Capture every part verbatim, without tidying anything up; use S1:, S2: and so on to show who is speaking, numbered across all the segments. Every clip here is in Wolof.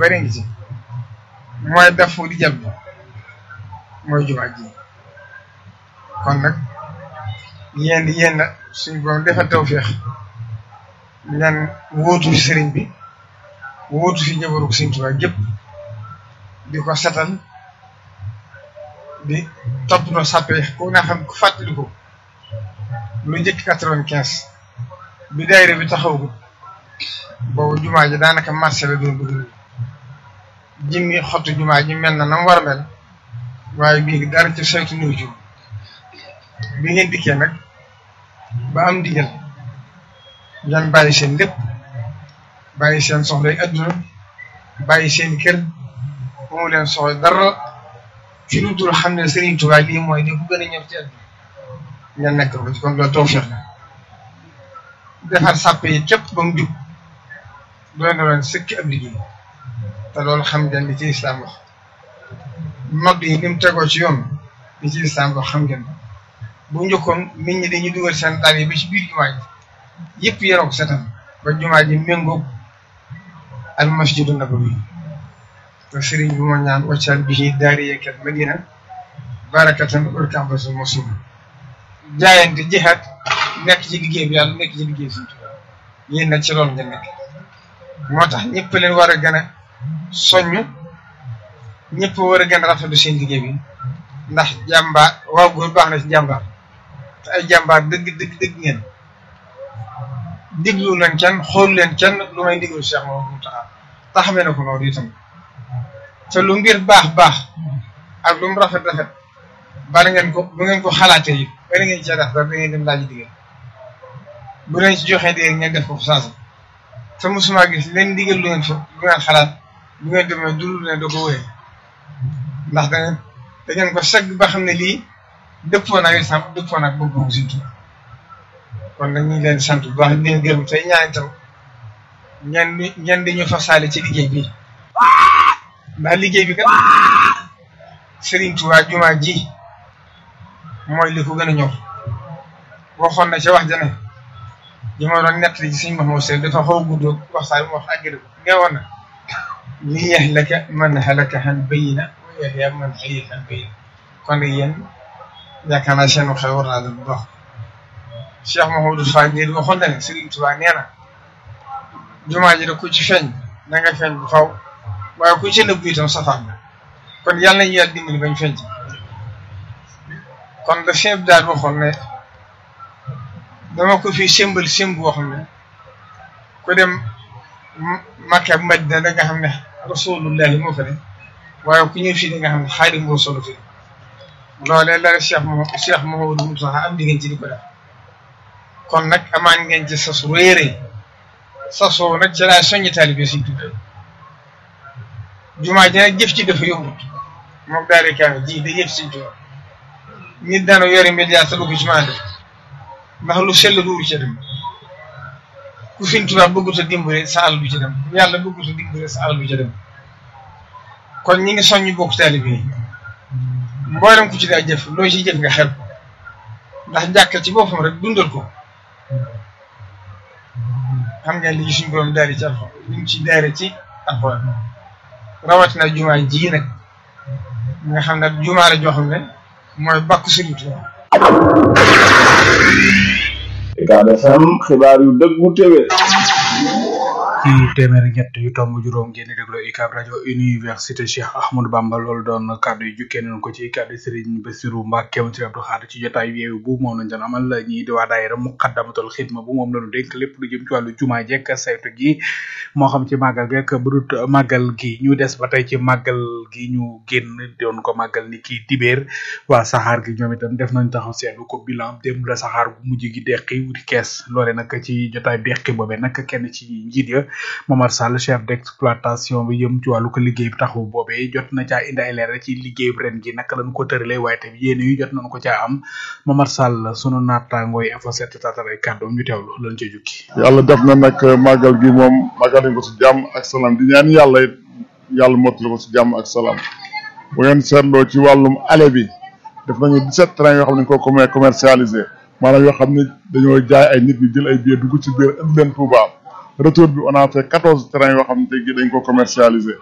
S1: bari ngi ci mooy def fu di jàpp mooy jumaa ji kon nag yéen yéen a suñ boom defal tawfeex ngeen wóotu fi sëriñ bi wóotu fi njaboru ko Sëriñ Tuubaa gépp di ko setal di toppatoo sàppe ko nga xam ku fàttali ko lu njëkk quatre-vingt-quinze bi daayira bi taxaw boobu jumaa ji daanaka marché la doon bëgg jimmi xottu jumaa ji mel na nam war a mel waaye bii dara ci saytu nuyu ci bi ngeen dikkee nag ba am ndigal ngeen bàyyi seen lépp bàyyi seen soxlay adduna bàyyi seen kër bu mu leen soxla dara ci lu dul xam ne Sëriñ Tuubaa lii mooy li ku gën a ñor ci adduna ngeen nekk ko ci kon loolu tawfeex la defar sàppe yi képp ba mu jub doon na leen sëkki ab liggéey te loolu xam ngeen li ci islam wax nodd yi ni mu tegoo ci yoon li ci islam wax xam ngeen bu njëkkoon nit ñi dañuy dugal seen daal yi ba ci biir jumaa ji yëpp yeroo ko setal ba jumaa ji méngoog al masjidu nabawi te sëriñ bi moo ñaan waccal bihi daariyatal madina barakatan wal ka'batul masuura jaayante jihaad nekk ci liggéey bi yàlla nekk ci liggéey Sëriñ Tuubaa yéen nag ci loolu ngeen nekk moo tax ñëpp leen war a gën a soññ ñëpp war a gën a rafetlu seen liggéey bi ndax jàmbaar waaw góor baax na ci jàmbaar te ay jàmbaar dëgg dëgg dëgg ngeen diglu leen kenn xool leen kenn lu may diglu Cheikh Mouhamadou Mountakha taxamee na ko noonu itam te lu mbir baax baax ak lu mu rafet rafet bari ngeen ko bu ngeen ko xalaatee yi bari ngeen cee def da ngeen dem laaj digal bu leen ci joxee dee ngeen def ko saasa te mosuma gis leen digal lu ngeen fa lu ngeen xalaat lu ngeen demee dul ne da ko wéyee ndax da ngeen da ngeen ko segg ba xam ne lii dëppoo naag islam dëppoo naag bëgg Sëriñ Tuubaa kon nag ñu ngi leen di sant bu baax di leen gërëm tey ñaan itam ngeen di ngeen di ñu fa saale ci liggéey bi ndax liggéey bi kat Sëriñ Tuubaa jumaa ji mooy li ko gën a ñor waxoon na ca wax ja ne ji ma doon nett li ci Sëriñ Mahmoud Sène dafa xaw a gudd waxtaan bi ma wax àggale ko neewoon na li yahlaka man halaka an bayyina wa yahya man hayya an bayyina kon nag yéen yaakaar naa seen xel war naa dal bu baax Cheikh Mouhamadou Fadil waxoon na ne Sëriñ Tuubaa nee na jumaa ji da ku ci feeñ da nga feeñ bu faw waaye ku ci nëbbu itam safaan la kon yàlla nañu yàlla dimbali bañ feeñ ci kon da chef daal waxoon ne dama ko fi symbole symbole boo xam ne ku dem Makka ak Madina da nga xam ne rasulullahi moo fa ne waaye ku ñëw fii da nga xam ne Xaadimu Rasuul fi loolee la Cheikh Mouhamadou Cheikh Mouhamadou Mountakha am diggante ci di ko def kon nag amaan ngeen ci sas réeré sasoo nag ci laa soññi taalibe Sëriñ Tuubaa jumaa ji nag jëf ci dafa yombut moom daal kaame ji da yëf Sëriñ Tuubaa nit daana yore milliard te du ko ci mën a def ndax lu sell duuru ca dem ku Sëriñ Tuubaa bëggut a dimbale sa àll du ci dem yàlla bëggut a dimbale sa àll du ca dem kon ñi ngi soññi bokk taalibe yi mboolem ku ci daa jëf loo ci jëf nga xel ko ndax jàkka ci boppam rek dundal ko xam ngeen li suñu borom daari ci alxuraan li mu ci daare ci alxuraan rawatina jumaa ji nag nga xam ne jumaa la joo xam ne mooy bàkku Sëriñ Tuubaa.
S2: Ucab F M xibaar yu dëggu téwé
S3: ci téeméer ñett yu tomb juróom ngeen di déglu Ucab rajo université Cheikh Ahmadou Bamba loolu doon kàddu yu jukkee nañ ko ci kàddu Serigne Bassirou Mbacké Serigne Abdou Khadre ci jotaay yeewu bu moom lañ doon amal ñii di waa daayira Muqaddamatul Xidma bu moom lañu dénk lépp lu jëm ci wàllu jumaa jekk saytu gi moo xam ci màggal gi ak budut màggal gi ñu des ba tey ci màggal gi ñu génn doon ko màggal ni kii dibéer waa saxaar gi ñoom itam def nañ taxaw seetlu ko bilan démb la saxaar gu mujj gi deqi wuti kees loole nag ci jotaay deqi boobee nag kenn ci njiit ya Momar Sall chef d'exploitation bi yëm ci wàllu ko liggéey bi taxawu boobee jot na caa indi ay leeral ci liggéey ren gi naka lañ ko tëralee waaye tamit yéen yu jot nañ ko caa am Momar Sall sunu naataangooy info sept tataray kàddoom ñu teewlu lañ ca jukki.
S4: yàlla def na nag màggal gi moom màggal nañ ko si jàmm ak salaam di ñaan yàlla it yàlla mottali ko si jàmm ak salaam bu ngeen seetloo ci wàllum ale bi def nañu dix-sept trains yoo xam ne dañ ko commercialisé maanaam yoo xam ne dañoo jaay ay nit ñi jël ay billets dugg ci biir indi leen Touba retour bi on a fait quatorze trains yoo xam ne tey dañ ko commercialisé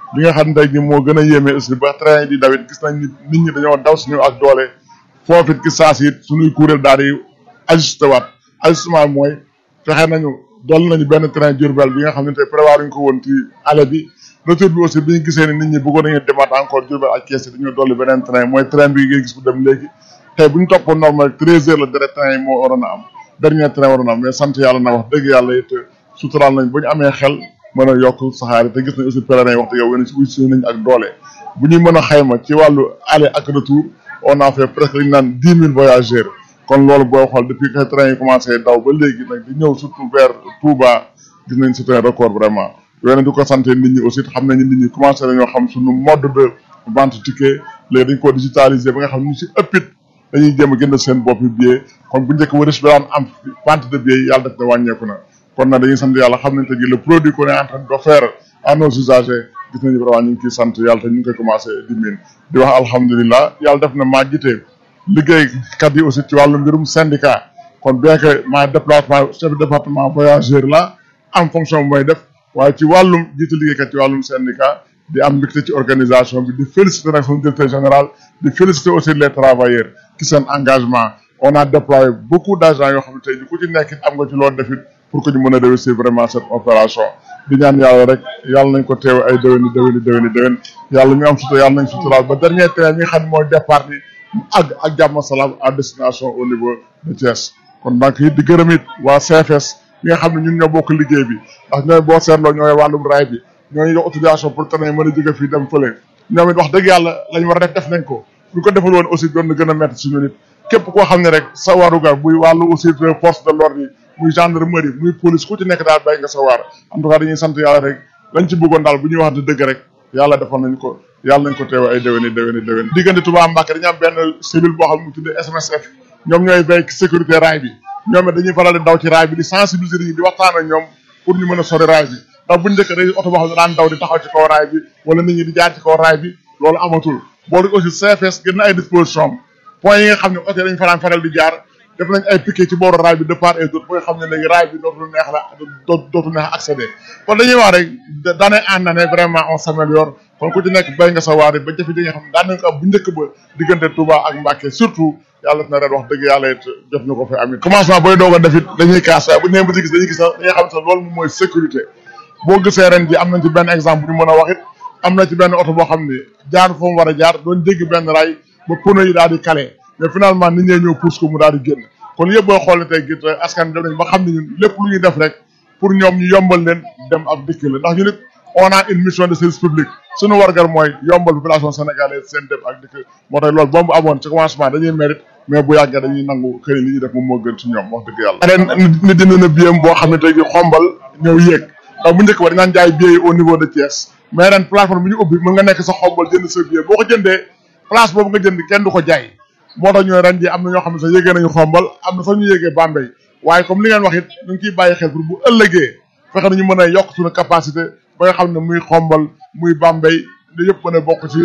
S4: li nga xam ne tey jii moo gën a yéeme aussi ba train di dawit gis nañ nit ñi dañoo daw suñu ak doole foofu it ki saas it suñuy kuréel daal di ajusté waat ajustement mooy fexe nañu dool nañu benn train Diourbel bi nga xam ne tey prévoir ñu ko woon ci aller bi retour bi aussi bi ñu gisee ne nit ñi bëggoon nañu demaat encore Diourbel ak Thiès dañoo dolli beneen train mooy train bi ngeen gis bu dem léegi tey bu ñu toppoon normal treize heures la dere train yi moo waroon a am dernier train waroon a am mais sant yàlla na wax dëgg yàlla it suturaal nañ bu ñu amee xel mën a yokk saxaar yi te gis nañ aussi pèlerin yi wax dëgg yow wén si usi nañ ak doole bu ñuy mën a xayma ci wàllu aller ak retour on a fait presque li ñu naan dix mille voyageurs kon loolu booy xool depuis que train yi commencé daw ba léegi nag di ñëw surtout vers Touba gis nañ c'est un record vraiment yooyu nag di ko santé nit ñi aussi xam nañu nit ñi commencé nañoo xam suñu mode de vente ticket léegi dañ ko digitaliser ba nga xam ne ñu si ëppit dañuy jéem a gën seen bopp billet kon bu njëkk ba risque bi daan am vente de billets yàlla def na wàññeeku na kon nag dañuy sant yàlla xam nañ te le produit qu'on est en train de faire à nos usagers gis nañu vraiment ñu ngi ciy sant yàlla te ñu ngi koy commencé di miin di wax alhamdulilah yàlla def na maa jiite liggéeykat yi aussi ci wàllu mbirum syndicat kon bien que maa déplacement chef de département voyageur la am fonction bu may def waaye ci wàllum jiite liggéeykat ci wàllum syndicat di am mbégte ci organisation bi di féliciter nag son directeur général di féliciter aussi les travailleurs ci seen engagement on a déployé beaucoup d'agents yoo xam ne tey ji ku ci nekk am nga ci loolu defit pour que ñu mën a réussir vraiment cette opération di ñaan yàlla rek yàlla nañ ko teew ay déwéni déwéni déwéni déwén yàlla ñu am sutura yàlla nañ suturaal ba dernier train mi nga xam ne mooy départ ni mu àgg ak jàmm salaam à destination au niveau de Thiès kon donc it di gërëm it waa C F S mi nga xam ne ñun ñoo bokk liggéey bi ndax ñooy boo seetloo ñooy wàllum raay bi ñooñu jox autorisation pour train mën a jóge fii dem fële ñoom it wax dëgg yàlla lañ war a def def nañ ko bu ko defal woon aussi doon na gën a métti suñu nit képp koo xam ne rek sa warugar buy wàllu aussi force de l'ordre yi muy gendarmerie muy police ku ci nekk daal bay nga sa waar en tout cas dañuy sant yàlla rek lañ ci bëggoon daal bu ñuy wax dëgg rek yàlla defal nañ ko yàlla nañ ko teew ay déwéni déwéni déwéni diggante Touba Mbacké dañu am benn cellule boo xam ne mu tuddee S M S F ñoom ñooy veille sécurité raay bi ñoom it dañuy faral di daw ci raay bi di sensibiliser yi di waxtaan ak ñoom pour ñu mën a sori raay bi ndax buñu njëkk day oto boo xam ne daan daw di taxaw ci kaw raay bi wala nit ñi di jaar ci kaw raay bi loolu amatul boolu aussi C F S gën na ay disposition point yi nga xam ne oto dañu faraan faral di jaar def nañ ay piquet ci booru raay bi de part et d'autre ba nga xam ne léegi raay bi dootul neex la dootul neex accéder kon dañuy wax rek d'année en année vraiment on s'améliore kon ku ci nekk bay nga sa waar ba jafe ji nga xam ne daan nañ ko am bu njëkk ba diggante Touba ak Mbacké surtout yàlla def na ren wax dëgg yàlla it jot ñu ko fi amit commencement booy doog a def it dañuy kaas waaye bu ñu nee ba ci gis dañuy gis sax dañuy xam ne sax loolu moom mooy sécurité boo gisee ren ji am nañ ci benn exemple bu ñu mën a wax it am na ci benn oto boo xam ne jaar fa mu war a jaar doon jéggi benn raay ba pneu yi daal di calé mais finalement nit ñee ñëw pousse ko mu daal di génn kon yëpp booy xool tey gis askan dem nañ ba xam ne ñun lépp lu ñuy def rek pour ñoom ñu yombal leen dem ak dikk la ndax ñu nit on a une mission de service public suñu wargar mooy yombal population sénégalaise seen dem ak dikk moo tax loolu bombu amoon ci commencement dañuy mérite mais bu yàggee dañuy nangu xëy li ñuy def moom moo gën ci ñoom wax dëgg yàlla ren nit dina na biem boo xam ne tey ji xombal ñëw yéeg ndax bu njëkk ba dañaan jaay billet yi au niveau de Thiès mais ren plateforme bi ñu ubbi mën nga nekk sa xombal jënd sa billet boo ko jëndee place boobu nga jënd kenn du ko jaay moo tax ñooy ren ji am na ñoo xam ne sax yéegee nañu xombal am na sax ñu yéegee Bambey waaye comme li ngeen wax it ñu ngi ciy bàyyi xel pour bu ëllëgee fexe nañu mën a yokk suñu capacité ba nga xam ne muy xombal muy Bambey li yëpp mën a bokk ci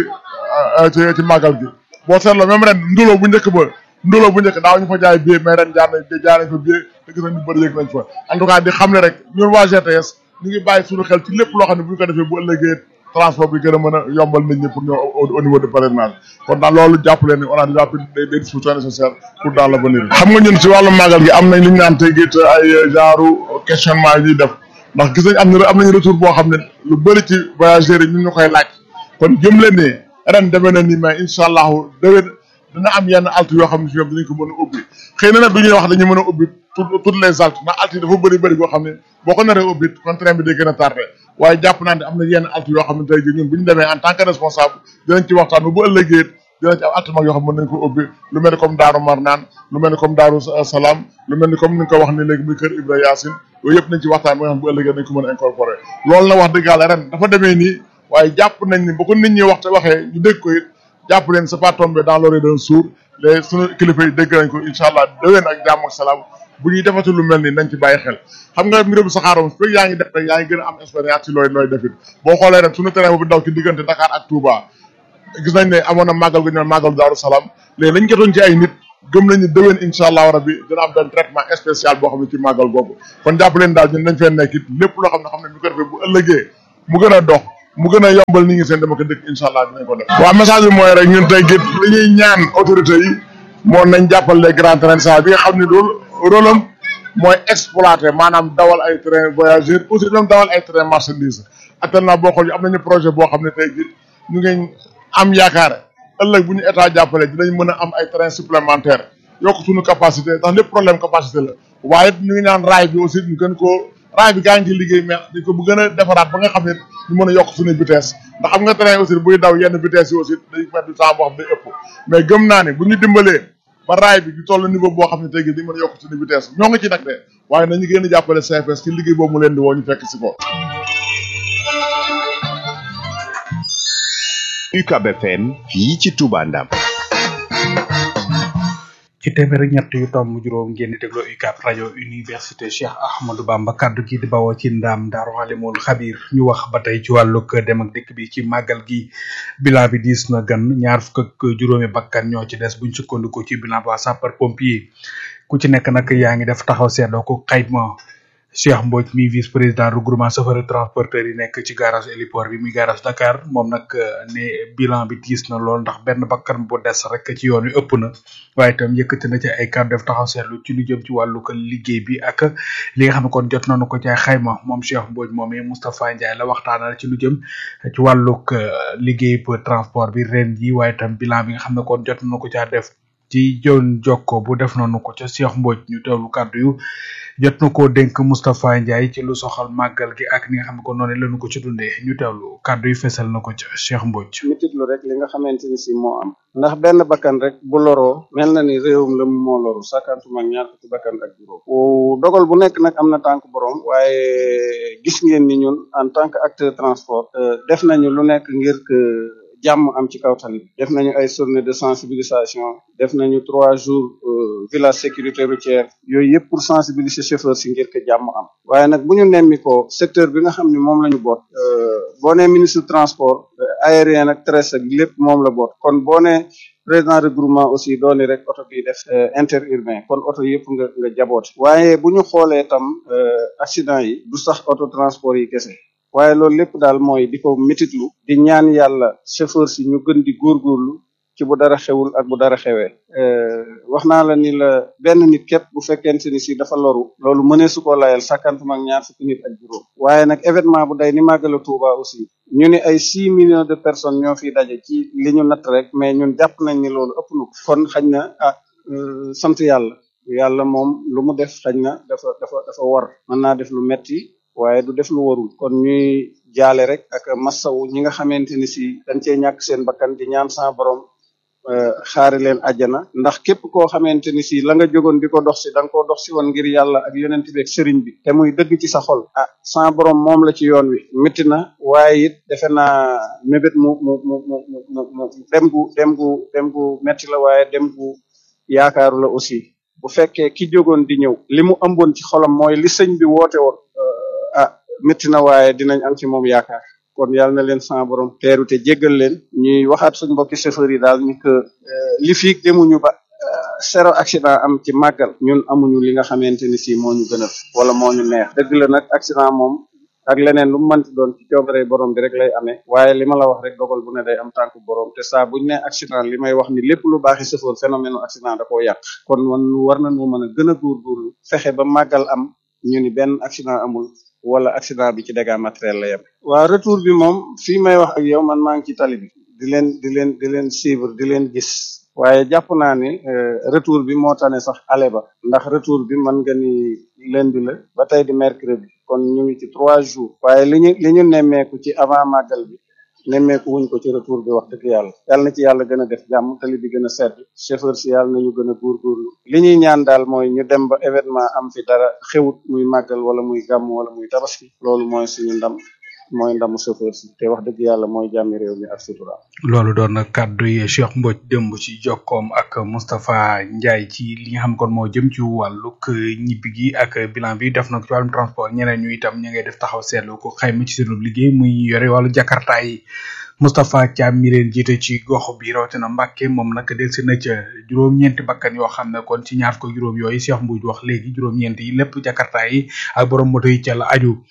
S4: ci ci màggal gi boo seetloo même ren nduloo bu njëkk ba nduloo bu njëkk daaw ñu fa jaay billet mais ren jaar nañ jaar nañ fa billet te gis nañ ñu bëri yëg nañ fa en tout cas di xam ne rek ñun waa G T S ñu ngi bàyyi suñu xel ci lépp loo xam ne bu ñu ko defee bu ëllëgee transport bi gën a mën a yombal nit ñi pour ñëw au niveau de pèlerinage kon daal loolu jàpp leen ni on a déjà pris des dispositions nécessaires pour dans l'avenir xam nga ñun ci wàllu màggal gi am nañ li ñu naan tey git ay genre questionnement yi ñuy def ndax gis nañ am na am nañu retour boo xam ne lu bëri ci voyageurs yi ñun ñu koy laaj kon jëm leen ne ren demee na ni mais incha allahu déwén dina am yenn alt yoo xam ne si ñoom dinañ ko mën a ubbi xëy na nag du ñuy wax dañu mën a ubbi toutes les alt ndax alt yi dafa bëri bëri boo xam ne boo ko naree ubbi kon train bi day gën a tardé waaye jàpp naa ne am na yenn alt yoo xam ne tey jii ñun bu ñu demee en tant que responsable dinañ ci waxtaan bu ëllëgee dinañ ci am alt mag yoo xam ne mën nañ ko ubbi lu mel ni comme Daaru Marnaan lu mel ni comme Daaru Salaam lu mel ni comme ni nga ko wax ni léegi muy kër Ibra Yacine yooyu yëpp nañ ci waxtaan ba nga xam bu ëllëgee nañ ko mën a incorporer loolu na wax dëgg yàlla ren dafa demee nii waaye jàpp nañ ni ba ko nit ñi waxte waxee ñu dégg ko it jàpp leen c'est pas tombé dans l'oreille d'un sourd les sunu kilifa yi dégg nañ ko incha allah déwén ak jàmm ak salaam bu ñuy defati lu mel ni nañ ci bàyyi xel xam nga mbirum saxaarom su fekk yaa ngi def rek yaa ngi gën a am expérience ci looy looy defit boo xoolee ren suñu terrain bu daw ci diggante Dakar ak Touba gis nañ ne amoon na màggal gu ñu naan màggal Daaru Salaam léegi lañ jotoon ci ay nit gëm nañu déwén incha allah rabbi dina am benn traitement spécial boo xam ne ci màggal googu kon jàpp leen daal ñun dañ fee nekk it lépp loo xam ne xam ne mi ko defee bu ëllëgee mu gën a dox mu gën a yombal nit ñi seen dama ko dëkk incha allah dinañ ko def. waaw message bi mooy rek ñun tey gét li ñuy ñaan autorités yi moo nañ jàppal les grands trains bi nga xam ne loolu rôle am mooy exploiter maanaam dawal ay train voyageurs aussi doon dawal ay train marchandise actuellement boo xool am nañu projet boo xam ne tey jii ñu ngi am yaakaar ëllëg bu ñu état jàppale dinañ mën a am ay train supplémentaire yokk suñu capacité ndax lépp problème capacité la waaye ñu ngi naan raay bi aussi ñu gën koo raay bi gaa ngi ci liggéey mais dañ ko bu gën a defaraat ba nga xam ne ñu mën a yokk suñu vitesse ndax xam nga train aussi buy daw yenn vitesse yi aussi day mettre du temps boo xam day ëpp mais gëm naa ne bu ñu dimbalee ba raay bi di toll niveau boo xam ne tey jii dañ mën a yokk suñu vitesse ñoo ngi ci nag de waaye nañu gën a jàppale C F S ci liggéey boobu mu leen di woo ñu fekk si ko.
S5: U C A B F M fii ci Touba Ndam.
S3: ci téeméer ak ñett yu tomb juróom ngeen di déglu U C A B rajo université Cheikh Ahmadou Bamba kaddu gi di bawoo ci ndam Daaru Alimul Xabir ñu wax ba tey ci wàllug dem ak dikk bi ci màggal gi bilan bi diis na gan ñaar fukk ak juróomi bakkan ñoo ci des buñ sukkandiku ci bilan ba sapeur pompier ku ci nekk nag yaa ngi def taxaw seetloo ko xayma Cheikh Mbodj mi vice président regroupement chauffeur transporteur yi nekk ci garage héliport bi muy garage Dakar moom nag ne bilan bi diis na lool ndax benn bakkan bu des rek ci yoon wi ëpp na waaye itam yëkkati na ci ay kàddu def taxaw seetlu ci lu jëm ci wàllu ko liggéey bi ak li nga xam ne kon jot nañu ko ci ay xayma moom Cheikh Mbodj moomee Moustapha Ndiaye la waxtaanal ci lu jëm ci wàllug liggéey pour transport bi ren ji waaye itam bilan bi nga xam ne kon jot nañu ko caa def ci jon jokko bu def nañu ko ca Cheikh Mbodj ñu teewlu kàddu yu jot na koo dénk Moustapha Ndiaye ci lu soxal màggal gi ak ni nga xam ne ko noonu lañu ko ci dundee ñu teewlu kàddu yu fesal na ko ca Cheikh Mbodj.
S6: mititlu rek li nga xamante ni si moo am ndax benn bakkan rek bu loroo mel na ni réewum la moo loru sakantuma ak ñaar fukki bakkan ak juróom dogal bu nekk nag am na tànk borom waaye gis ngeen ni ñun en tant que acteur transport def nañu lu nekk ngir que jàmm am ci kaw tali def nañu ay journée de sensibilisation def nañu trois jours village sécurité routière yooyu yëpp pour sensibiliser chauffeur si ngir que jàmm am waaye nag bu ñu nemmi ko secteur bi nga xam ne moom la ñu boot boo nee ministre transport aérien ak terrestre ak lépp moom la boot kon boo nee président regroupement aussi dooni rek oto bi def interurbain kon oto yëpp nga nga jaboote waaye bu ñu xoolee tam accident yi du sax auto transport yi kese waaye loolu lépp daal mooy di ko mititlu di ñaan yàlla chauffeur si ñu gën di góorgóorlu ci bu dara xewul ak bu dara xewee wax naa la ni la benn nit képp bu fekkente ni si dafa loru loolu mënee su ko layal sàkkantuma ak ñaar fukki nit ak juróom waaye nag événement bu day ni màggalu Touba aussi ñu ne ay six millions de personnes ñoo fiy daje ci li ñu natt rek mais ñun jàpp nañ ni loolu ëpp na kon xañ na ah sant yàlla yàlla moom lu mu def xañ na dafa dafa dafa war mën naa def lu metti waaye du def lu warul kon ñuy jaale rek ak massawu ñi nga xamante ni si dañ cee ñàkk seen bakkan di ñaan sa borom xaari leen àjjana ndax képp koo xamante ni si la nga jógoon di ko dox si da nga koo dox si woon ngir yàlla ak yonent bi ak sëriñ bi te muy dëgg ci sa xol ah sa borom moom la ci yoon wi métti na waaye it defe naa mébét mu mu mu mu mu mu dem gu dem gu dem gu métti la waaye dem gu yaakaaru la aussi bu fekkee ki jógoon di ñëw li mu ëmboon ci xolam mooy li sëñ bi woote woon ah métti na waaye dinañ am ci moom yaakaar kon yàlla na leen sama borom teeru te jéggal leen ñuy waxaat suñ mbokki chauffeur yi daal ni que li fii demuñu ba zéro accident am ci màggal ñun amuñu li nga xamante ni si moo ñu gënal wala moo ñu neex dëgg la nag accident moom ak leneen lu mu mënti doon ci coobare borom bi rek lay amee waaye li ma la wax rek dogal bu ne day am tànku borom te saa buñ ne accident li may wax ni lépp lu baaxi chauffeur phénomène accident da koo yàq kon man war nañu mën a gën a góorgóorlu fexe ba màggal am ñu ni benn accident amul wala accident bi ci dégâts matériels la yem waa retour bi moom fii may wax ak yow man maa ngi ci tali bi di leen di leen di leen suivre di leen gis waaye jàpp naa ni retour bi moo tane sax ale ba ndax retour bi mën nga ni lundi la ba tey di mercredi kon ñu ngi ci trois jours waaye li ñu li ñu nemmeeku ci avant màggal bi nemmeeku wuñ ko ci retour bi wax dëgg yàlla yàlla na ci yàlla gën a def jàmm tali bi gën a sedd chauffeur si yàlla nañu gën a góorgóorlu li ñuy ñaan daal mooy ñu dem ba événement am fi dara xewut muy màggal wala muy gàmm wala muy tabaski loolu mooy suñu ndam mooy ndamu chauffeur si te wax dëgg yàlla mooy jàmmi réew mi ak sutura
S3: loolu doon na kàddu yi Cheikh Mbodj démb ci jokkoom ak Moustapha Ndiaye ci li nga xam kon moo jëm ci wàllug ñibbi gi ak bilan bi def na ko ci wàllum transport ñeneen ñu itam ña ngay def taxaw seetlu ko xayma ci seen liggéey muy yore wàllu jakarta yi Moustapha Thiam mi leen jiite ci gox bi rawatina Mbàkke moom nag delsi na ca juróom-ñeenti bakkan yoo xam ne kon ci ñaar ko juróom yooyu Cheikh Mbodj wax léegi juróom-ñeent yi lépp jakarta yi ak borom moto yi ca la aju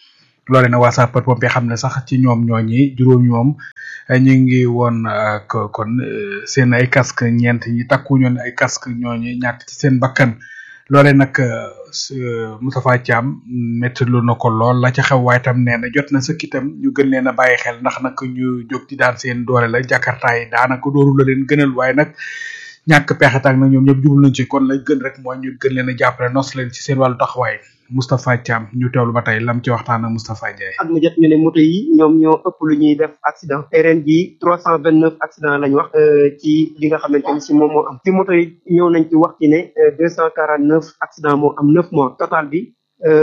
S3: loole nag waa sapeur pompier xam ne sax ci ñoom ñooñi juróom ñoom ñu ngi woon ak kon seen ay casque ñeent ñi takku ñoon ay casque ñooñi ñàkk ci seen bakkan loole nag Moustapha Thiam métti lu na ko lool la ca xew waaye tam nee na jot na sëkk itam ñu gën leen a bàyyi xel ndax nag ñu jóg di daan seen doole la jakarta yi daanaka dooru la leen gënal waaye nag ñàkk pexe taag nag ñoom ñëpp jublu nañ ci kon la gën rek mooy ñu gën leen a jàppale nos leen ci seen wàllu taxawaay Moustapha Thiam ñu teewlu ba tey lam ci waxtaan ak Moustapha Ndiaye.
S7: at mu jot ñu ne moto yi ñoom ñoo ëpp lu ñuy def accident te ren jii trois cent vingt neuf accident lañ wax ci li nga xamante ni si moom moo am ci moto yi ñëw nañ ci wax ci ne deux cent quarante neuf accident moo am neuf morts total bi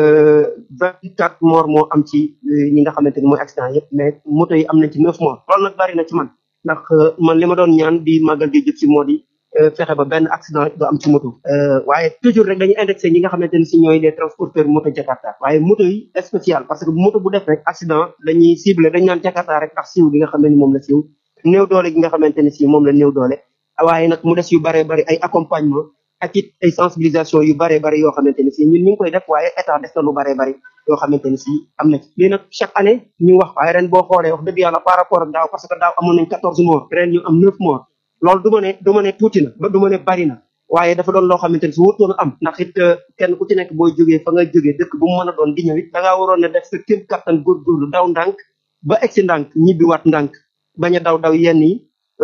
S7: vingt quatre morts moo am ci ñi nga xamante ni mooy accident yëpp mais moto yi am nañ ci neuf morts loolu nag bari na ci man ndax man li ma doon ñaan di màggal di jëp si moo di fexe ba benn accident du am ci moto waaye toujours rek dañuy indexé ñi nga xamante ni si ñooy les transporteurs moto Jakarta waaye moto yi spécial parce que moto bu def rek accident dañuy ciblé dañ naan Jakarta rek tax siiw gi nga xam ne ni moom la siiw néew doole gi nga xamante ni si moom la néew doole waaye nag mu des yu bare bari ay accompagnement ak it ay sensibilisation yu bare bari yoo xamante ni si ñun ñu ngi koy def waaye état def na lu bare bari yoo xamante ni si am na ci lii nag chaque année ñu wax waaye ren boo xoolee wax dëgg yàlla par rapport ak daaw parce que daaw amoon nañ quatorze morts ren ñu am neuf morts loolu du ma ne du ma ne tuuti na ba du ma ne bari na waaye dafa doon loo xamante ni si wutoon a am ndax it kenn ku ci nekk booy jógee fa nga jógee dëkk bu mu mën a doon di ñëw it da ngaa waroon ne def sa kéem kattan góorgóorlu daw ndànk ba egsi ndànk ñibbi waat ndànk bañ a daw daw yenn yi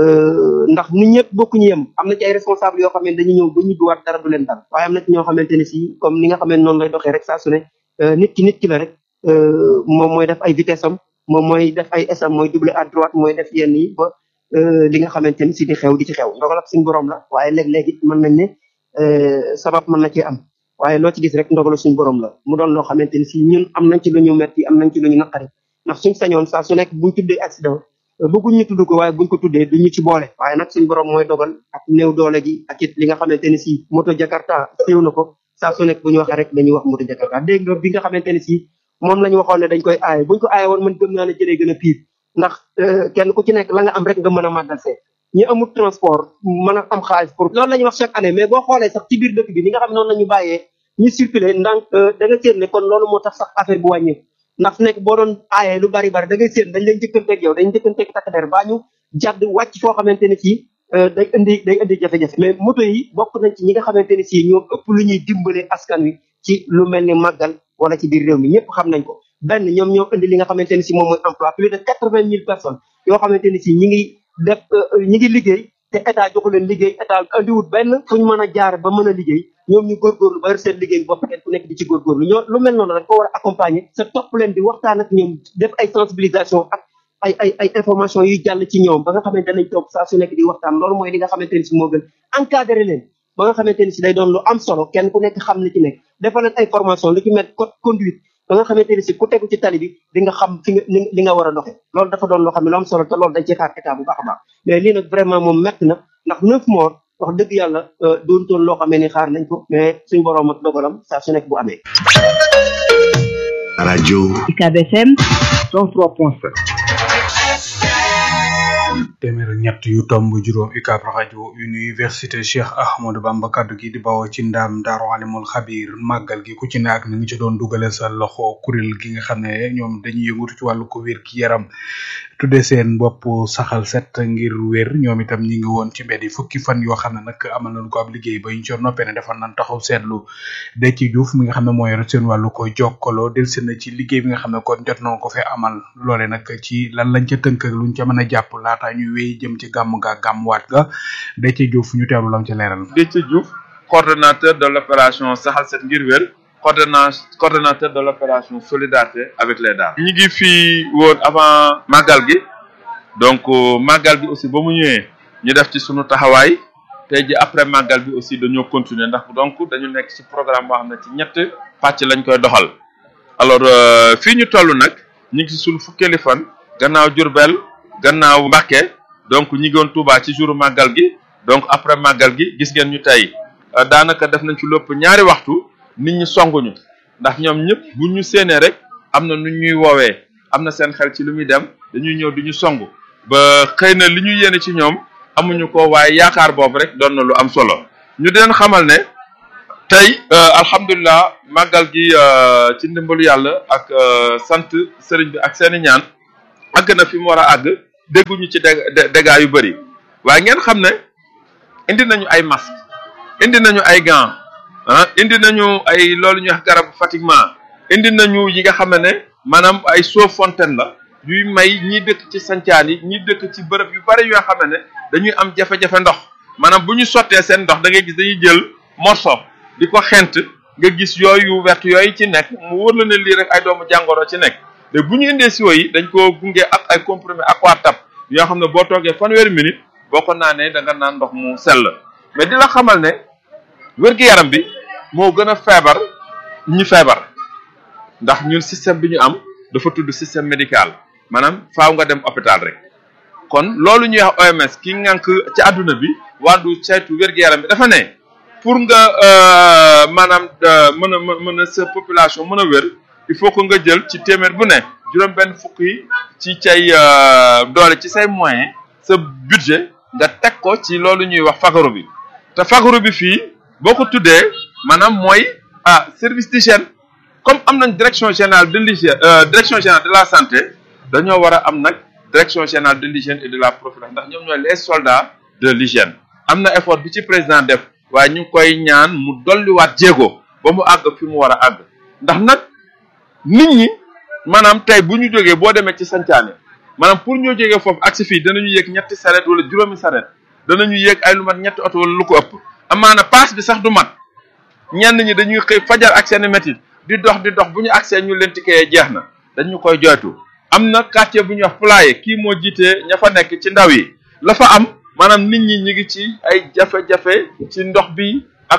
S7: ndax nit ñëpp bokkuñu yem am na ci ay responsable yoo xam ne dañuy ñëw ba ñibbi waat dara du leen dal waaye am na ci ñoo xamante ne si comme ni nga xam ne noonu lay doxee rek saa su ne nit ki nit ki la rek moom mooy def ay vitesse am moom mooy def ay esam mooy doubler à droite mooy def yenn yi ba li nga xamante ni si di xew di ci xew ndogal ak suñu borom la waaye léeg-léeg it mën nañ ne sabab mën na cee am waaye loo ci gis rek ndogalu suñu borom la mu doon loo xamante ni si ñun am nañ ci lu ñu metti am nañ ci lu ñu naqari ndax suñ sañoon saa su nekk buñ tuddee accident bëgguñ ñu tudd ko waaye buñ ko tuddee duñu ci boole waaye nag suñu borom mooy dogal ak néew doole gi ak it li nga xamante ni si moto Jakarta siiw na ko saa su nekk bu ñu waxee rek dañuy wax moto Jakarta dégg nga bi nga xamante ni si moom la ñu waxoon ne dañ koy aaye buñ ko aaye woon man gëm naa ne jëlee gën a pire ndax kenn ku ci nekk la nga am rek nga mën a màggal see ñi amul transport mën a am xaalis pour loolu la ñuy wax chaque année mais boo xoolee sax ci biir dëkk bi ni nga xam noonu la ñu bàyyee ñu circuler ndànk da nga séen ne kon loolu moo tax sax affaire bu wàññeeku ndax fu nekk boo doon aayee lu bari bari da ngay séen dañ lay njëkkanteeg yow dañ njëkkanteeg takk der baa ñu jàdd wàcc foo xamante ne si day indi day indi jafe-jafe mais moto yi bokk nañ ci ñi nga xamante ne si ñoo ëpp lu ñuy dimbale askan wi ci lu mel ni màggal wala ci biir réew mi ñëpp xam nañ ko benn ñoom ñoo indi li nga xamante ni si moom mooy emploi plus de quatre vingt mille personnes yoo xamante ni si ñi ngi def ñi ngi liggéey te état joxu leen liggéey état andiwut benn fu ñu mën a jaar ba mën a liggéey ñoom ñu góorgóorlu ba seen liggéey bopp kenn ku nekk di ci góorgóorlu ñoo lu mel noonu rek ko war a accompagner sa topp leen di waxtaan ak ñoom def ay sensibilisation ak ay ay ay information yuy jàll ci ñoom ba nga xamante nañ toog saa su nekk di waxtaan loolu mooy li nga xamante ni si moo gën encadré leen ba nga xamante ni si day doon lu am solo kenn ku nekk xam li ci nekk defal leen ay formation lu ci met code conduite ba nga xamante ni si ku tegu ci tali bi di nga xam fi nga li nga war a doxe loolu dafa doon loo xam ne lu am solo te loolu dañ ci xaar état bu baax a baax mais lii nag vraiment moom métti na ndax neuf morts wax dëgg yàlla doon toon loo xamee ni xaar nañ ko mais suñu borom ak dogalam saa su nekk bu amee.
S5: rajo
S8: U C A B F M cent trois point sept.
S3: téeméer ak ñett yu tomb juróom U C A B rajo université Cheikh Ahmadou Bamba kaddu gi di bawoo ci ndaam Daaru Alimul Xabir màggal gi ku ci ne ak ni ngi ci doon dugale sa loxo kuréel gi nga xam ne ñoom dañuy yëngatu ci wàllu ko wér ki yaram tudde seen bopp saxal set ngir wér ñoom itam ñi ngi woon ci mbedd yi fukki fan yoo xam ne nag amal nañu ko ab liggéey ba ñu ci noppee ne defal nañ taxaw seetlu de ci Diouf mi nga xam ne moo yor seen wàllu ko jokkaloo del seen na ci liggéey bi nga xam ne kon jot na ko fee amal loole nag ci lan lañ ca tënk ak luñ ca mën a jàpp laataa ñuy wéy jëm ci gàmm ga gàmmuwaat ga de ci Diouf ñu teewlu lam ca leeral.
S9: Déthié Diouf coordonnateur de l'opération saxal set ngir wér coordonnateur de l'opération solidarité avec les dames. ñi ngi fii woon avant màggal gi donc màggal gi aussi ba mu ñëwee ñu def ci sunu taxawaay tey ji après màggal bi aussi dañoo continuer ndax donc dañu nekk ci programme boo xam ne ci ñett pàcc lañ koy doxal alors fii ñu toll nag ñu ngi ci sunu fukkeeli fan gannaaw Diourbel gannaaw Mbacké donc ñi ngi woon Touba ci jouru màggal gi donc après màggal gi gis ngeen ñu tey daanaka def nañ ci lépp ñaari waxtu nit ñi songuñu ndax ñoom ñëpp bu ñu séenee rek am na nu ñuy woowee am na seen xel ci lu muy dem dañuy ñëw di ñu songu ba xëy na li ñu yéene ci ñoom amuñu ko waaye yaakaar boobu rek doon na lu am solo ñu di leen xamal ne tey alhamdulilah màggal gi ci ndimbalu yàlla ak sant sëriñ bi ak seeni ñaan àgg na fi mu war a àgg dégguñu ci dégâts yu bëri waaye ngeen xam ne indi nañu ay masque indi nañu ay gants ah indi nañu ay loolu ñuy wax garabu fatiguement indi nañu yi nga xam ne maanaam ay eau fontaine la yuy may ñi dëkk ci sancaan yi ñi dëkk ci bërëb yu bëri yoo xam ne dañuy am jafe-jafe ndox maanaam bu ñu sottee seen ndox da ngay gis dañuy jël morceau di ko xent nga gis yooyu wert yooyu ci nekk mu wóor la ne lii rek ay doomu jàngoro ci nekk te bu ñu indee siwo yi dañ ko gunge ak ay comprimé aquatab yoo xam ne boo toogee fanweeri minute boo ko naanee da nga naan ndox mu sell mais di la xamal ne wér-gu-yaram bi moo gën a feebar ñi feebar ndax ñun système bi ñu am dafa tudd système médical maanaam faaw nga dem hôpital rek kon loolu ñuy wax O M S ki ngànk ci àdduna bi wàllu saytu wér-gu-yaram bi dafa ne pour nga maanaam mën a mën a sa population mën a wér il faut que nga jël ci téeméer bu ne juróom benn fukk yi ci cay doole ci say moyen sa budget nga teg ko ci loolu ñuy wax fagaru bi te fagaru bi fii boo ko tuddee maanaam mooy ah service d'hygiène comme am nañ direction générale de l'hygiène direction générale de la santé dañoo war a am nag direction générale de l'hygiène et de la prophylaxie ndax ñoom ñooy les soldats de l'hygiène am na effort bi ci président def waaye ñu ngi koy ñaan mu dolliwaat jéego ba mu àgg fi mu war a àgg ndax nag nit ñi maanaam tey bu ñu jógee boo demee ci sancaane maanaam pour ñoo jógee foofu agsi fii danañu yéeg ñetti saret wala juróomi saret danañu yéeg ay lu mat ñetti oto wala lu ko ëpp amaana paas bi sax du mat ñenn ñi dañuy xëy fajar ak seeni métit di dox di dox bu ñu agsee ñu leen tikkee jeex na dañu koy joytu am na quartier bu ñuy wax Poulailler kii moo jiitee ña fa nekk ci ndaw yi la fa am maanaam nit ñi ñi ngi ci ay jafe-jafe ci ndox bi ak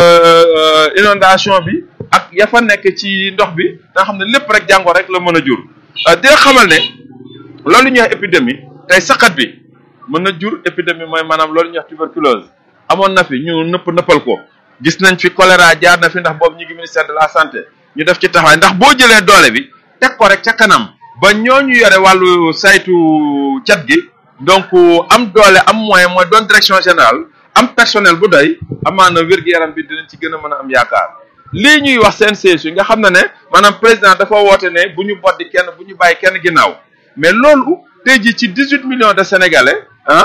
S9: inondation bi ak ya fa nekk ci ndox bi nga xam ne lépp rek jàngoro rek la mën a jur di nga xamal ne loolu ñuy wax épidémie tey saqat bi mën na jur épidémie mooy maanaam loolu ñuy wax tuberculose amoon na fi ñu nëpp nëppal ko gis nañ fi choléra jaar na fi ndax boobu ñu ngi ministère de la santé ñu def ci taxawaay ndax boo jëlee doole bi teg ko rek ca kanam ba ñooñu yore wàllu saytu cat gi donc am doole am moyen mooy doon direction générale am personnel bu doy amaana wér-gu-yaram bi dinañ ci gën a mën a am yaakaar lii ñuy wax seen siège yi nga xam ne ne maanaam président dafa woote ne bu ñu boddi kenn bu ñu bàyyi kenn ginnaaw mais loolu tey jii ci dix huit millions de sénégalais ah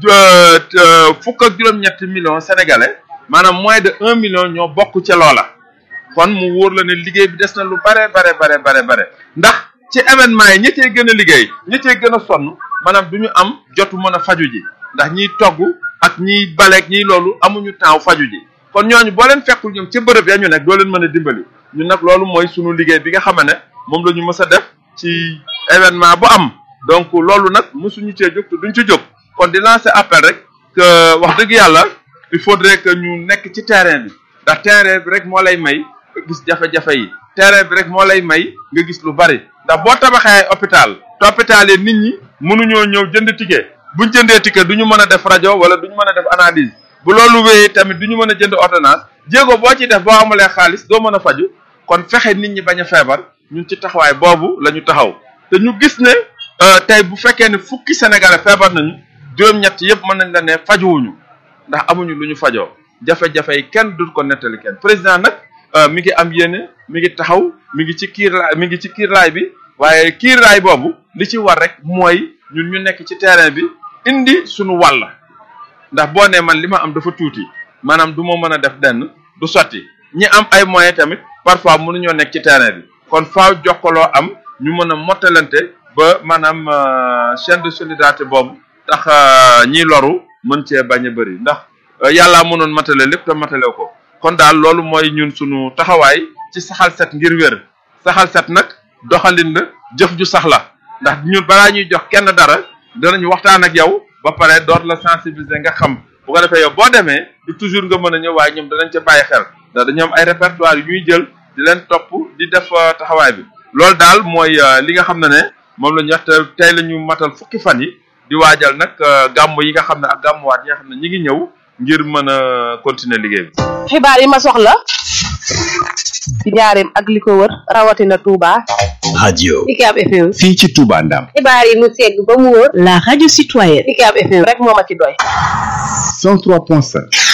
S9: fukk ak juróom-ñetti millions sénégalais maanaam moins de un million ñoo bokk ca loola kon mu wóor la ne liggéey bi des na lu bare bare bare bare bare ndax ci événement yi ñi cee gën a liggéey ñi cee gën a sonn maanaam du ñu am jotu mën a faju ji ndax ñiy togg ak ñiy baleeg ñiy loolu amuñu temps faju ji kon ñooñu boo leen fekkul ñoom ci bërëb ya ñu nekk doo leen mën a dimbali ñun nag loolu mooy sunu liggéey bi nga xam ne moom la ñu mës a def ci événement bu am donc loolu nag mësuñu cee jóg te duñ ci jóg kon di lancer appel rek que wax dëgg yàlla il faudrait que ñu nekk ci terrain bi ndax terrain bi rek moo lay may gis jafe-jafe yi terrain bi rek moo lay may nga gis lu bari ndax boo tabaxee ay hôpital te hôpital yi nit ñi mënuñoo ñëw jënd ticket buñ jëndee ticket du ñu mën a def rajo wala du ñu mën a def analyse bu loolu wéyee tamit du ñu mën a jënd ordonnance jéego boo ci def boo amulee xaalis doo mën a faju kon fexe nit ñi bañ a feebar ñun ci taxawaay boobu la ñu taxaw te ñu gis ne tey bu fekkee ne fukki sénégalais feebar nañu juróom-ñett yëpp mën nañ la ne fajuwuñu ndax amuñu lu ñu fajoo jafe-jafe yi kenn du ko nettali kenn président nag mi ngi am yéene mi ngi taxaw mi ngi ci kiirlaay mi ngi ci kiirlaay bi waaye kiirlaay boobu li ci war rek mooy ñun ñu nekk ci terrain bi indi suñu wàll ndax boo nee man li ma am dafa tuuti maanaam du ma mën a def denn du sotti ñi am ay moyens tamit parfois mënuñoo nekk ci terrain bi kon faaw jokkaloo am ñu mën a mottalante ba maanaam chaîne de solidarité boobu tax ñiy loru mën cee bañ a bëri ndax yàllaa mënoon matale lépp te matale ko kon daal loolu mooy ñun sunu taxawaay ci saxal set ngir wér saxal set nag doxalin la jëf ju sax la ndax ñun balaa ñuy jox kenn dara danañu waxtaan ak yow ba pare door la sensibiliser nga xam bu ko defee yow boo demee du toujours nga mën a ñëw waaye ñoom danañ ca bàyyi xel ndax dañoo am ay répertoire yu ñuy jël di leen topp di def taxawaay bi loolu daal mooy li nga xam ne ne moom la ñu wax tey la ñu matal fukki fan yi di waajal nag gàmm yi nga xam ne ak gàmmuwaat yi nga xam ne ñi ngi ñëw ngir mën a continuer liggéey bi.
S10: xibaar yi ma soxla ci njaareem ak li ko wër rawatina Touba.
S5: radio
S10: Ucab F M.
S5: fii ci Touba Ndam.
S10: xibaar yi mu segg ba mu wër.
S8: La radio citoyenne.
S10: Ucab F M rek moo ma ci doy.
S5: cent trois point cinq.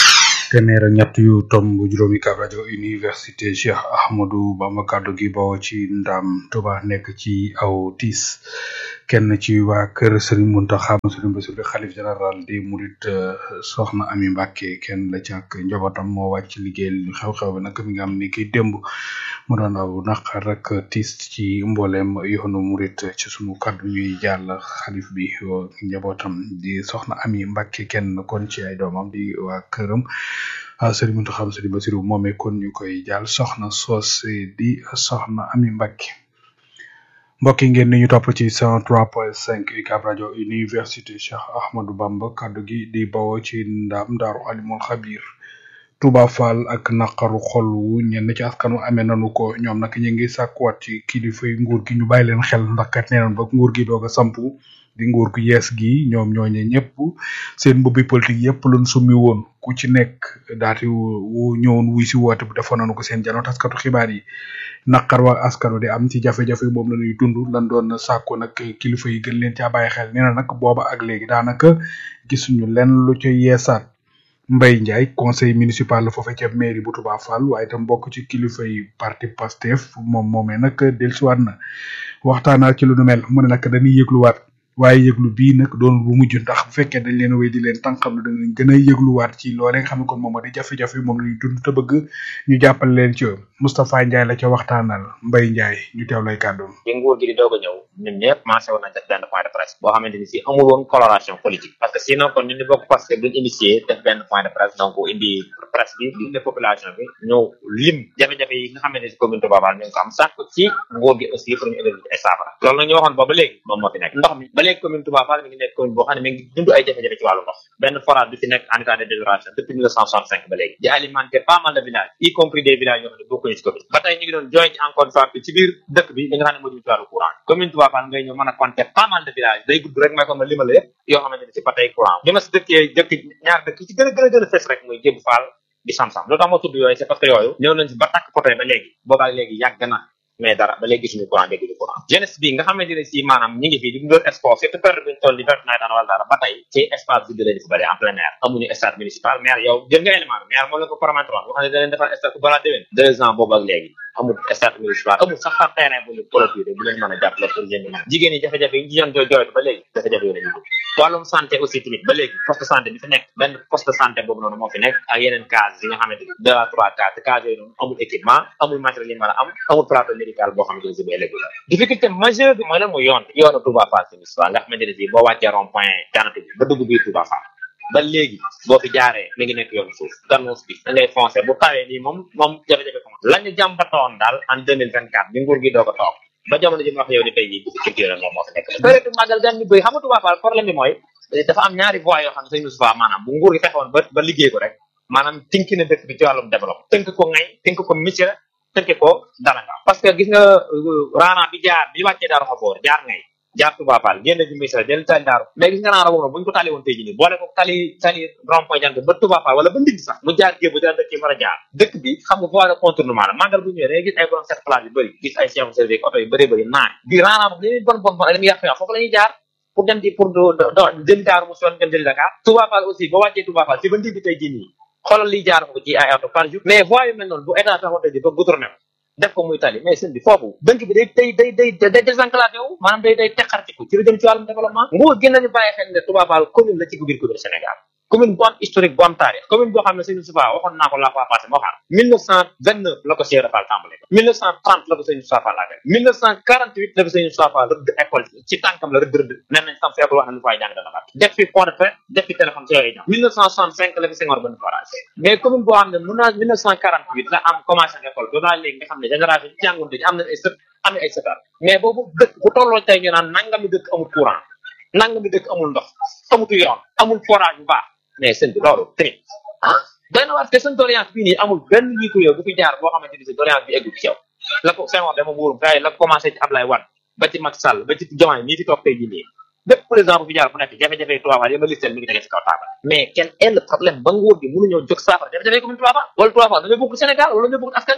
S3: téeméer ak ñett yu tomb juróomi Ucab rajo université Cheikh Ahmadou Bamba kaddu gi bawoo ci ndam Touba nekk ci aw tiis kenn ci waa kër Serigne Mountakha Serigne Bassirou xalif général des Mourides soxna Ami Mbacké kenn la ci ak njabootam moo wàcc liggéey xew-xew bi nag mi nga am ni ki démb mu doon aw naqar rek tiis ci mboolem yoonu Mouride ci sunu kaddu ñuy jàll xalif bi njabootam di soxna Ami Mbacké kenn kon ci ay doomam di waa këram ah Serigne Mountakha Serigne Bassirou moomee kon ñu koy jàll soxna soose di soxna Ami Mbacké mbokk yi ngeen ni ñu topp ci cent trois point cinq Ucab rajo université Cheikh Ahmadou Bamba kaddu gi di bawoo ci ndam Daaru Alimul Xabir Touba Fall ak naqaru xol wu ñenn ci askan wi amee nanu ko ñoom nag ñu ngi sàkkuwaat ci kilifa yi nguur gi ñu bàyyi leen xel ndax kat nee nañ ba nguur gi doog a sampu di nguur gu yees gi ñoom ñooñe ñëpp seen mbubbi politique yëpp luñ summi woon ku ci nekk daati wu ñëwoon wuy si woote bu defoon nañu ko seen janoo taskatu xibaar yi naqar wa askan wi di am ci jafe-jafe moom la ñuy dund lan doon sàkku nag kilifa yi gën leen caa bàyyi xel nee na nag booba ak léegi daanaka gisuñu lenn lu ca yeesaat Mbaye Ndiaye conseil municipal la foofee ca mairie bu Touba Fall waaye itam bokk ci kilifa yi parti Pastef moom moomee nag dellusiwaat na waxtaanaa ci lu nu mel mu ne nag dañuy yëgluwaat waaye yëglu bii nag doon bu mujj ndax bu fekkee dañ leen wéy di leen tànqam lu dañ gën a yëgluwaat ci loolee nga xam ne kon moom moo di jafe-jafe moom la ñuy dund te bëgg ñu jàppale leen ci Moustapha Ndiaye la ca waxtaanal Mbaye Ndiaye ñu teew lay kàddoom
S11: bi nguur gi di doog a ñëw ñun ñëpp commencé woon nañ def benn point de presse boo xamante ni si amul woon coloration politique parce que sinon kon ñun ñu bokk parce que duñ initié def benn point de presse donc indi presse bi indi population bi ñëw lim jafe-jafe yi nga xamante ni si commune Touba Fall ñu ngi ko am sàkk ci nguur gi aussi pour ñu indi ay saafara loolu nag ñu waxoon boobu ba léegi moom moo fi nekk ndox mi ba léegi commune Touba Fall mi ngi nekk commune boo xam ne mi ngi dund ay jafe-jafe ci wàllu ndox benn forage bi fi nekk en état de détérioration depuis mille neuf cent soixante-cinq ba léegi di alimenter pas mal de villages y compris des villages yoo xam ne bokkuñu ci commune ba tey ñu ngi doon joint encore une fois ci biir dëkk bi li nga xam ne moo jëm ci wàllu courant commune Touba Fall ngay ñëw mën a compter pas mal de villages day gudd rek may ko ma limal yëpp yoo xamante ne si ba tey courant bi ma si dëkkee dëkk ñaar dëkk ci gën a gën a gën a fes rek muy Jébu Fall di Sam-Sam loolu tax ma tudd yooyu c'est parce que yooyu ñëw nañ si ba takk poté ba léegi boobaak léegi yàgg na mais dara ba léegi gisuñu courant dégg ñu courant jeunesse bi nga xamante ne si maanaam ñi ngi fii di ndoor sport surtout période bi ñu toll ni période nawetaan wala dara ba tey ci espace vide lañu fi bëri en plein air amuñu stade municipal maire yow jël nga élément bi maire moo leen ko promettre woon wax ne da leen defal stade bu balaa déwén deux ans boobu ak léegi amul stade municipal amul sax sax terrain bu ñu clôturé bu leen mën a jàppale pour jeunes yi jigéen ñi jafe-jafe yi ñu yoon jooy jooytu ba léegi jafe-jafe yi lañu wàllum santé aussi tamit ba léegi poste de santé bi fi nekk benn poste de santé boobu noonu moo fi nekk ak yeneen case yi nga xamante ni deux à trois case te case yooyu noonu amul équipement amul matériel yi mën a am amul plateau médical boo xamante ne si bu élégu la difficulté majeure bi mooy lan muy yoon yoonu Touba Fall si miswa nga xamante ne si boo wàccee rond point janatu bi ba dugg biir Touba Fall ba léegi boo fi jaaree mi ngi nekk yoonu suuf gannaaw bi da ngay foncé bu tawee nii moom moom jafe-jafe commencé la ñu jàmbatoon daal en deux mille vingt quatre bi nguur gi doog a toog ba jamono ji ma wax yow ni tey jii culture moom moo fi nekk période màggal gan ñu bëri xam nga Touba Fall problème bi mooy dafa am ñaari voies yoo xam ne sëñ Moustapha maanaam bu nguur gi fexoon ba ba liggéey ko rek maanaam tënk na dëkk bi ci wàllum développement tënk ko ngay tënk ko misira tënk ko dalanga parce que gis nga raana bi jaar bi wàccee Daaru Xafoor jaar ngay jaar Touba Fall génn ji misira jël tali daaru mais gis nga raana boobu buñ ko tali woon tey jii nii boole ko tali tali rond point jant ba Touba Fall wala ba Ndindi sax mu jaar géebu dara dëkk yi war a jaar dëkk bi xam nga voie de contournement la màggal bu ñëwee da ngay gis ay borom set place yu bëri gis ay chef service oto yu bëri bëri naaj bi raana boobu li muy bon bon bon li muy yàq yàq foofu la ñuy jaar pour dem di pour jëli Daaru mu soon dem jëli Dakar Touba Fall aussi ba wàccee Touba Fall ci ba Ndindi tey jii nii xoolal liy jaar foofu ci ay auto par jour mais voie yu mel noonu bu état taxaw tey jii ba goudronné def ko muy tali mais seen bi foofu dënk bi day day day day day désenclavé wu maanaam day day teqartiku ci lu jëm ci wàllum développement nguur gën nañu bàyyi xel ne Touba Fall commune la ci biir commune Sénégal commune bu am historique bu am taarix commune boo xam ne Sëñ Moustapha waxoon naa ko la fois passé moo xam mille neuf cent vingt-neuf la ko Cheikh Fall tàmbale mille neuf cent trente la ko Sëñ Moustapha Fall laajal mille neuf cent quarante-huit la ko Sëñ Moustapha Fall rëdd école ci tànkam la rëdd rëdd nee nañ sam feekul wax ne lu fay jàng dana bat def fi point de presse def fi téléphone ci yooyu jàng mille neuf cent soixante-cinq la fi Senghor benn forage mais commune boo xam ne mun naa mille neuf cent quarante-huit la am commencé école ba baa léegi nga xam ne génération yi jàngoon dañu am na ay sët am na ay sëtaat mais boobu dëkk bu tolloo tey ñu naan nangami dëkk amul courant nangami dëkk amul ndox amutu yoon amul forage bu baax mais sëñ bi loolu tamit ah doy na waar te seen doléance bii nii amul benn njiitu réew bu fi jaar boo xamante ni si doléance bi eggul ci yow la ko Senghor dama wóorum gars yi la commencé ci Ablaye Wade ba ci Macky Sall ba ci Diomaye mii fi toog tey jii nii bépp président bu fi jaar bu nekk jafe-jafe Touba Fall yama listel mi ngi tege ci kaw taabal mais quel est le problème ba nguur gi mënuñoo jóg saafara jafe-jafe commune Touba Fall wala Touba Fall dañoo bëgg Sénégal wala dañoo bëgg askan wi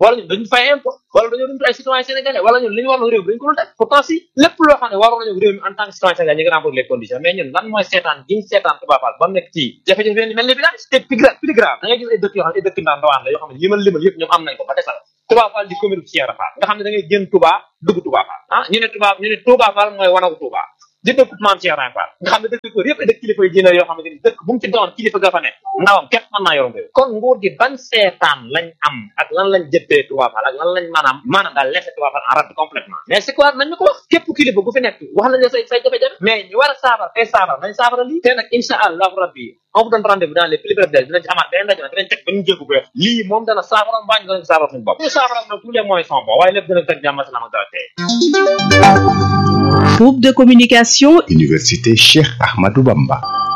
S11: wala ñun dañu fay impôt wala dañoo dund ay citoyen sénégalais wala ñun li ñu war na réew mi dañu ko dul def pourtant si lépp loo xam ne waroon nañu réew mi en tant que citoyen sénégalais ñu ngi remplir les conditions mais ñun lan mooy seetaan giñ seetaan Touba Fall ba mu nekk ci jafe-jafe mel ni village te plus grave plus grave da ngay gis ay dëkk yoo xam ne ay dëkk ndaan ndawaan la yoo xam ne limal limal yëpp ñoom am nañ ko ba desal Touba Fall di commune Cheikh Fall nga xam ne da ngay génn Touba dugg Touba Fall ah ñu ne Touba ñu ne Touba Fall mooy wanagu Touba di dëkk maam Cheikh Fall nga xam ne dëkk ko yëpp ay dëkk kilifa yi diine yoo xamante ni dëkk bu mu ci doon kilifa ga fa ne ndawam képp mën naa yorum réew kon nguur gi ban seetaan lañ am ak lan lañ jëppee Touba Fall ak lan lañ maanaam maanaam daal laissé Touba Fall en rade complètement mais c'est quoi nañ ñu ko wax képp kilifa gu fi nekk wax nañ la say say jafe-jafe mais ñu war a saafara tey saafara nañ saafara lii te nag incha allahu rabbi on vous donne rendez-vous dans les plus brefs délais dinañ ci amaat beneen rajo dinañ teg benn jéego bu lii moom dana saafara mbaa ñu danañ saafara suñu bopp ñu saafara nag tous les moyens sont bons waaye lépp dina teg jàmm salaam ak dara tey
S8: Groupe de communication
S5: Université Cheikh Ahmadou Bamba.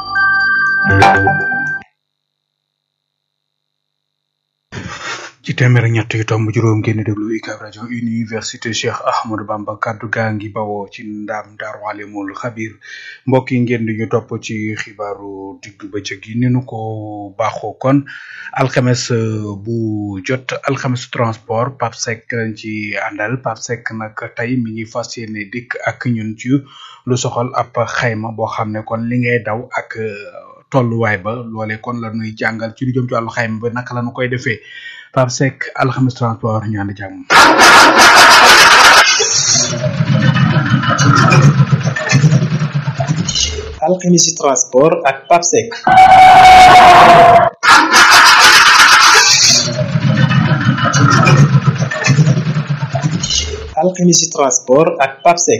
S3: ci téeméer ñett yu tomb juróom ngeen di déglu U C A B rajo Université Cheikh Ahmadou Bamba kaddu gaa ngi bawoo ci ndaam Daaru Alimul Xabir mbokk yi ngeen di ñu topp ci xibaaru diggu bëccëg yi ni nu ko baaxoo kon alxames bu jot alxames transport Pape Seck lañ ci àndal Pape Seck nag tey mi ngi fas yéene dikk ak ñun ci lu soxal ab xayma boo xam ne kon li ngay daw ak tolluwaay ba loolee kon la ñuy jàngal ci lu jëm ci wàllu xayma ba naka la ñu koy defee Pape Seck alxames transport ñu ànd jàmm.
S12: alxames transport ak Pape Seck. alxames transport ak Pape Seck.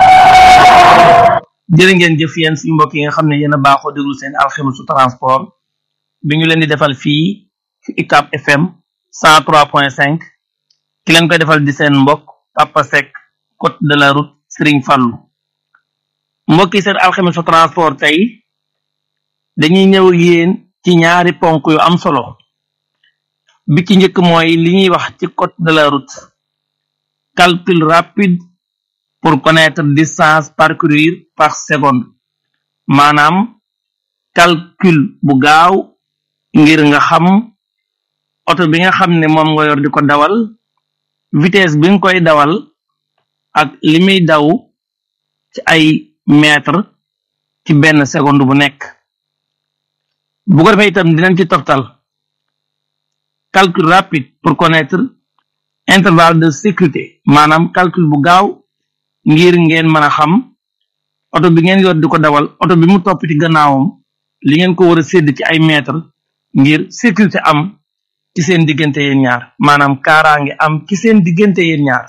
S13: jërë ngeen jëf yéen suñu mbokk yi nga xam ne yéen a baaxoo déglu seen alxamesu transport bi ñu leen di defal fii ci U C A B F M cent trois point cinq ki leen koy defal di seen mbokk Papa Seck côte de la route Serigne Fallou mbokk yi seen alxamesu transport tey dañuy ñëw yéen ci ñaari ponk yu am solo bi ci njëkk mooy li ñuy wax ci côte de la route calcul rapide pour connaître distance parcourir par seconde maanaam calcul bu gaaw ngir nga xam oto bi nga xam ne moom nga yor di ko dawal vitesse bi nga koy dawal ak li muy daw ci ay mètre ci benn seconde bu nekk bu ko defee itam dinañ ci toftal calcul rapide pour connaître intervalle de sécurité maanaam calcul bu gaaw ngir ngeen mën a xam oto bi ngeen yor di ko dawal oto bi mu topp ci gannaawam li ngeen ko war a sédd ci ay mètre ngir sécurité am ci seen diggante yéen ñaar maanaam kaaraange am ci seen diggante yéen ñaar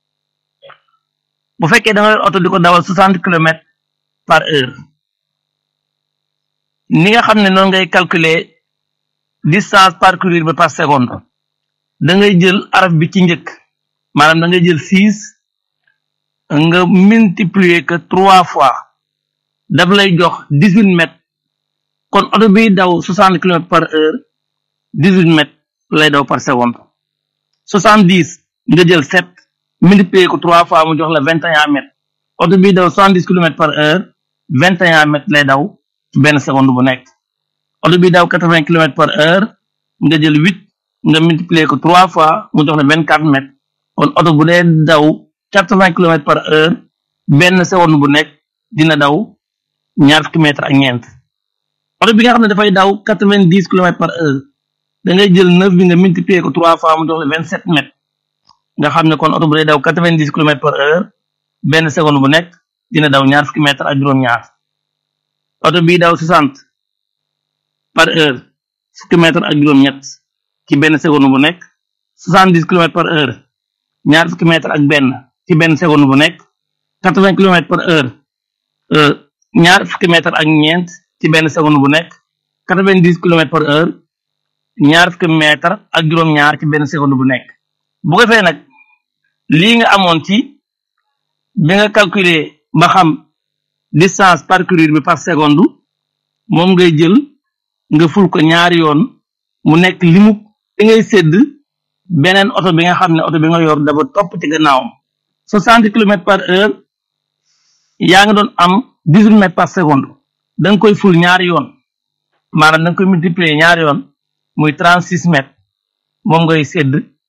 S13: bu fekkee da nga yor oto di ko dawal soixante kilomètres par heure ni nga xam ne noonu ngay calculer distance parcourir ba par seconde da ngay jël araf bi ci njëkk maanaam da ngay jël six nga multiplier que trois fois daf lay jox dix huit mètres kon oto biy daw soixante kilomètres par heure dix huit mètres lay daw par seconde soixante dix nga jël sept multiplier ko trois fois mu jox la vingt et un mètres oto biy daw soixante dix kilomètres par heure vingt et un mètres lay daw ci benn seconde bu nekk oto biy daw quatre vingt kilomètres par heure nga jël huit nga multiplier ko trois fois mu jox la vingt quatre mètres kon oto bu dee daw quatre vingt kilomètres par heure benn seconde bu nekk dina daw ñaar fukki mètres ak ñeent oto bi nga xam ne dafay daw quatre vingt dix kilomètres par heure da ngay jël neuf bi nga multiplier ko trois fois mu jox la vingt sept mètres nga xam ne kon oto bu dee daw quatre vingt dix kilomètres par heure benn seconde bu nekk dina daw ñaar fukki mètres ak juróom-ñaar oto bii daw soixante par heure fukki mètres ak juróom-ñett ci benn seconde bu nekk soixante dix kilomètres par heure ñaar fukki mètres ak benn ci benn seconde bu nekk quatre vingt kilomètres par heure ñaar fukki mètres ak ñeent ci benn seconde bu nekk quatre vingt dix kilomètres par heure ñaar fukki mètres ak juróom-ñaar ci benn seconde bu nekk bu ko fee nag lii nga amoon ci bi nga calculer ba xam distance parcourir bi par seconde moom ngay jël nga ful ko ñaari yoon mu nekk limu li ngay sédd beneen oto bi nga xam ne oto bi nga yor dafa topp ci gannaawam soixante kilomètres par heure yaa ngi doon am dix huit mètres par seconde da nga koy ful ñaari yoon maanaam da nga koy multiplier ñaari yoon muy trente six mètres moom ngay sédd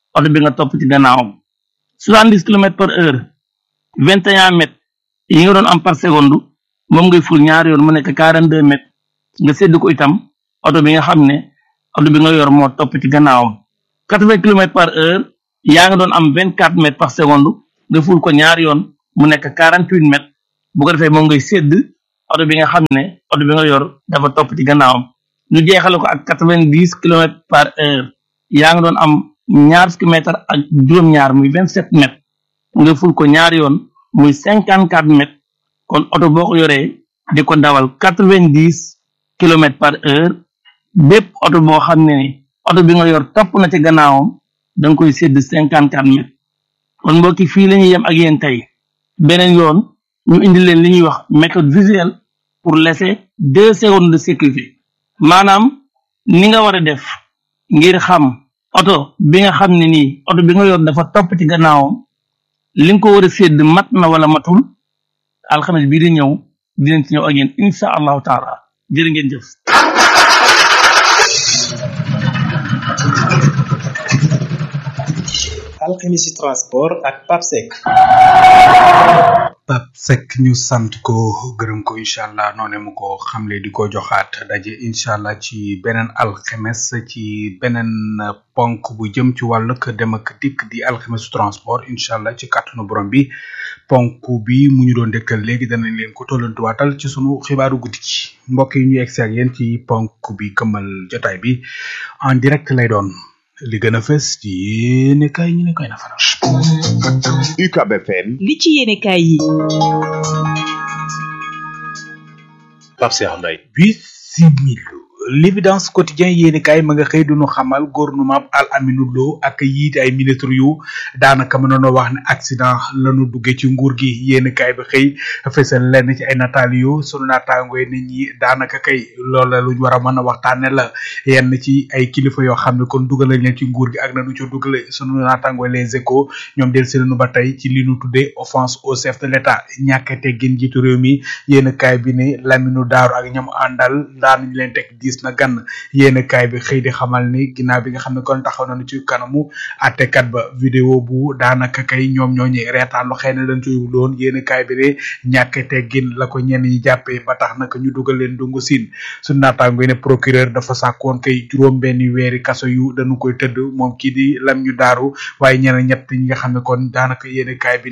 S13: oto bi nga topp ci gannaawam soixante dix kilomètres par heure vingt et un mètres yi nga doon am par seconde moom ngay ful ñaari yoon mu nekk quarante deux mètres nga sédd ko itam oto bi nga xam ne oto bi nga yor moo topp ci gannaawam quatre vingt kilomètres par heure yaa nga doon am vingt quatre mètres par seconde nga ful ko ñaari yoon mu nekk quarante huit mètres bu ko defee moom ngay sédd oto bi nga xam ne oto bi nga yor dafa topp ci gannaawam ñu jeexale ko ak quatre vingt dix kilomètres par heure yaa nga doon am ñaar fukki mètres ak juróom-ñaar muy vingt sept mètres nga ful ko ñaari yoon muy cinquante quatre mètres kon oto boo ko yoree di ko dawal quatre vingt dix kilomètres par heure bépp oto boo xam ne ni oto bi nga yor topp na ci gannaawam da nga koy sédd cinquante quatre mètres kon mbokki fii la ñuy yem ak yéen tey beneen yoon ñu indi leen li ñuy wax méthode visuelle pour laisser deux secondes de sécurité maanaam ni nga war a def ngir xam oto bi nga xam ne nii oto bi nga yor dafa topp ci gannaawam li nga ko war a sédd mat na wala matul alxames bii di ñëw dinañ ci ñëw ak yéen insha allahu taala jërë ngeen jëf
S12: alxemisi transport ak papsec
S3: Pape Seck ñu sant ko gërëm ko incha allah noone mu ko xamle di ko joxaat daje incha allah ci beneen alxemes ci beneen ponk bu jëm ci wàllug dem ak dikk di alxemesu transport incha allah ci kàttanu borom bi ponk bi mu ñu doon dëkkal léegi danañ leen ko tollantuwaatal ci sunu xibaaru guddi gi mbokk yi ñu egsi ak yéen ci ponk bi këmmal jotaay bi en direct lay doon li gën a fës ci yéene kaay ñu ne koy na faral.
S5: U C A B F M
S14: li ci yéene kaay yi.
S5: Pape Cheikh Mbaye
S3: bismillah l'évidence quotidien yéeni kaay ma nga xëy duñu xamal gouvernement Al Aminou Lo ak yiite ay ministre yu daanaka mënoon wax ne accident lañu duggee ci nguur gi yéeni kaay bi xëy fessel lenn ci ay nataal yu sunu naataangoy nit ñi daanaka kay loolu la luñ war a mën a waxtaane la yenn ci ay kilifa yoo xam ne kon dugal lañ leen ci nguur gi ak nañu ci dugale sunu naataangoy les échos ñoom del seenu ba tey ci li ñu tuddee offense au chef de l'état ñàkk teggin jiitu réew mi yéeni kaay bi ne Lamine Daaru ak ñam àndal daanuñ leen teg diis na gan yéen kaay bi xëy di xamal ni ginnaaw bi nga xam ne kon taxaw nañu ci kanamu àttekat ba vidéo bu daanaka kay ñoom ñooñu reetaan lu xëy na dañ ci loon yéen kaay bi ne ñàkk teggin la ko ñenn ñi jàppee ba tax nag ñu dugal leen dungu siin su naataango ne procureur dafa sàkkoon kay juróom benni weeri kaso yu dañu koy tëdd moom kii di lam ñu daaru waaye ñeneen ñett ñi nga xam ne kon daanaka yéen kaay bi